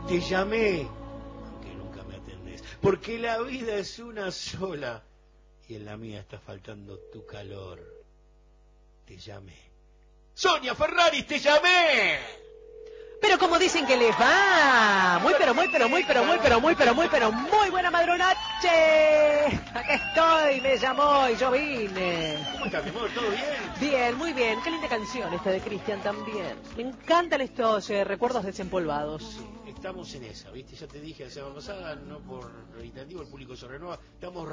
Te llamé, aunque nunca me atendés, porque la vida es una sola y en la mía está faltando tu calor. Te llamé. Sonia Ferraris, te llamé. Pero como dicen que les va, muy buena madrunache. Acá estoy, me llamó y yo vine. ¿Cómo estás, mi amor? ¿Todo bien? Bien, muy bien. Qué linda canción esta de Cristian también. Me encantan estos recuerdos desempolvados. Sí, estamos en esa, ¿viste? Ya te dije la semana pasada, no por reiterativo, el público se renueva. Estamos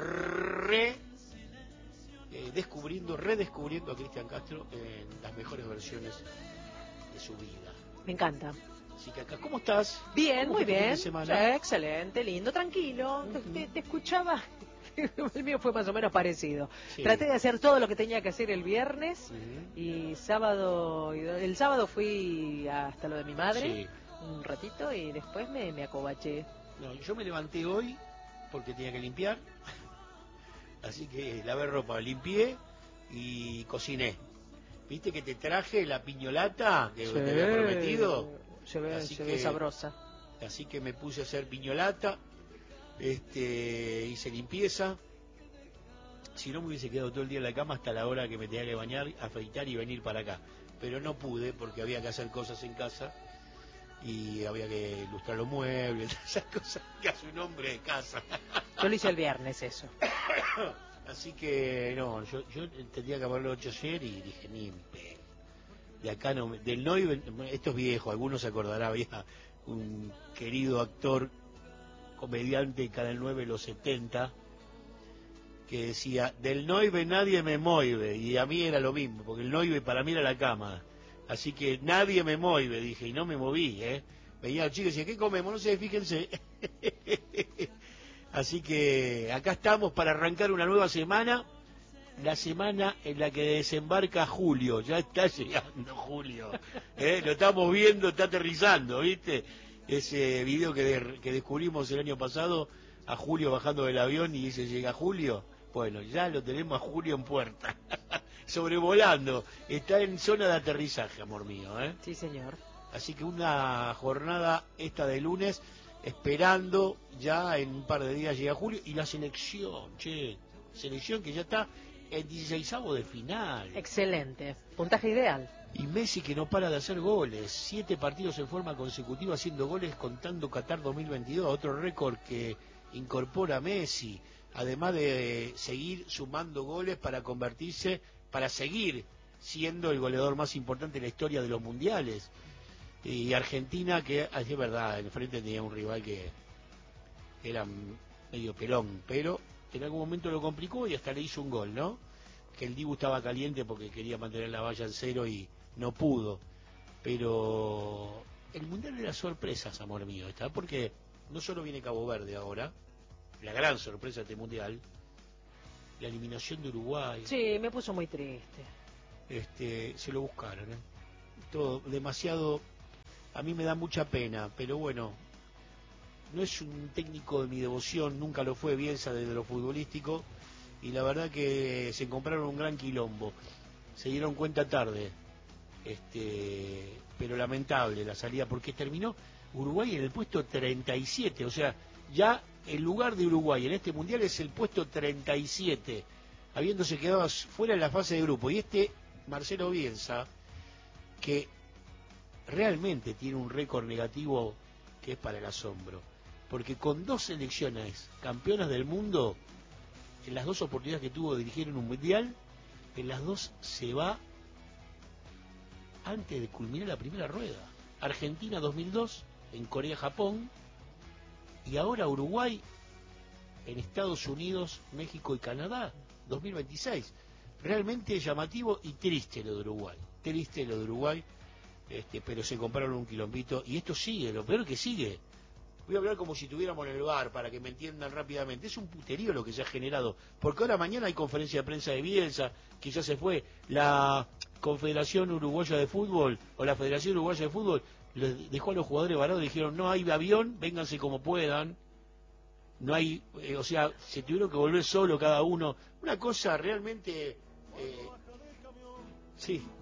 redescubriendo a Cristian Castro en las mejores versiones de su vida. Me encanta. Así que acá, ¿cómo estás? Bien, ¿Cómo muy fue tu fin bien. de semana? Sí, excelente, lindo, tranquilo. Te escuchaba. El mío fue más o menos parecido. Sí. Traté de hacer todo lo que tenía que hacer el viernes y el sábado fui hasta lo de mi madre un ratito y después me acobaché. No, yo me levanté hoy porque tenía que limpiar, así que lavé ropa, limpié y cociné. ¿Viste que te traje la piñolata que te había prometido? Se ve sabrosa. Así que me puse a hacer piñolata, hice limpieza. Si no me hubiese quedado todo el día en la cama hasta la hora que me tenía que bañar, afeitar y venir para acá. Pero no pude porque había que hacer cosas en casa y había que ilustrar los muebles, esas cosas que hace un hombre de casa. Yo lo hice el viernes eso. Así que no, yo tendría que haberlo hecho ayer y dije, ni de acá no, del Noive, esto es viejo, algunos se acordarán, había un querido actor, comediante de Canal 9 de los 70, que decía, del Noive nadie me mueve, y a mí era lo mismo, porque el Noive para mí era la cama, así que nadie me mueve, dije, y no me moví, veía a los chicos y decía, ¿qué comemos? No sé, fíjense. Así que acá estamos para arrancar una nueva semana, la semana en la que desembarca Julio. Ya está llegando Julio, lo estamos viendo, está aterrizando, ¿viste? Ese video que descubrimos el año pasado, a Julio bajando del avión y dice, llega Julio. Bueno, ya lo tenemos a Julio en puerta, sobrevolando, está en zona de aterrizaje, amor mío, Sí, señor. Así que una jornada esta de lunes, esperando ya en un par de días llega Julio, y la selección, selección que ya está en 16avo de final. Excelente, puntaje ideal. Y Messi que no para de hacer goles, 7 partidos en forma consecutiva haciendo goles, contando Qatar 2022, otro récord que incorpora a Messi, además de seguir sumando goles para seguir siendo el goleador más importante en la historia de los mundiales. Y Argentina, que es verdad, enfrente tenía un rival que era medio pelón, pero en algún momento lo complicó y hasta le hizo un gol, ¿no? Que el Dibu estaba caliente porque quería mantener la valla en cero y no pudo. Pero el mundial era sorpresas, amor mío, ¿está? Porque no solo viene Cabo Verde ahora, la gran sorpresa de este mundial, la eliminación de Uruguay. Sí, me puso muy triste. Se lo buscaron, todo demasiado. A mí me da mucha pena, pero bueno, no es un técnico de mi devoción, nunca lo fue Bielsa desde lo futbolístico, y la verdad que se compraron un gran quilombo, se dieron cuenta tarde, pero lamentable la salida, porque terminó Uruguay en el puesto 37, o sea, ya el lugar de Uruguay en este mundial es el puesto 37, habiéndose quedado fuera en la fase de grupo, y Marcelo Bielsa, que realmente tiene un récord negativo que es para el asombro, porque con 2 selecciones campeonas del mundo, en las 2 oportunidades que tuvo de dirigir en un mundial, en las 2 se va antes de culminar la primera rueda. Argentina 2002, en Corea-Japón, y ahora Uruguay en Estados Unidos, México y Canadá 2026. Realmente llamativo y triste lo de Uruguay, pero se compraron un quilombito y esto sigue, lo peor que sigue. Voy a hablar como si estuviéramos en el bar para que me entiendan rápidamente. Es un puterío lo que se ha generado, porque ahora mañana hay conferencia de prensa de Bielsa, que ya se fue, la Confederación Uruguaya de Fútbol o la Federación Uruguaya de Fútbol les dejó a los jugadores varados, dijeron no hay avión, vénganse como puedan, no hay, o sea, se tuvieron que volver solo cada uno, una cosa realmente, sí,